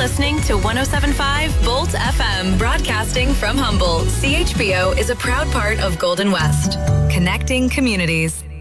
listening to 107.5 Bolt FM, broadcasting from Humboldt. CHBO is a proud part of Golden West, connecting communities.